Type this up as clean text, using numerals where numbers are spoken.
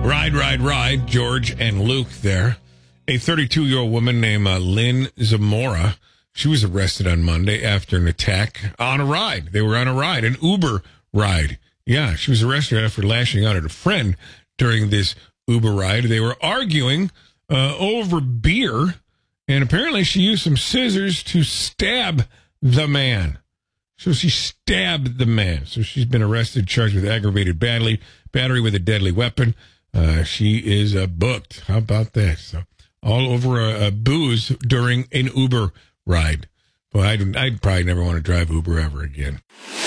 Ride. George and Luke there. A 32-year-old woman named Lynn Zamora. She was arrested on Monday after an attack on a ride. They were on a ride, an Uber ride. Yeah, she was arrested after lashing out at a friend during this Uber ride. They were arguing over beer, and apparently she used some scissors to stab the man. So she stabbed the man. So she's been arrested, charged with aggravated battery with a deadly weapon. She is booked. How about that? So all over booze during an Uber ride. Well, I'd probably never want to drive Uber ever again.